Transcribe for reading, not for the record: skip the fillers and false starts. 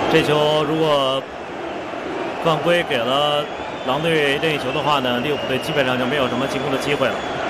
这球如果犯规给了狼队任意球的话呢，利物浦队基本上就没有什么进攻的机会了。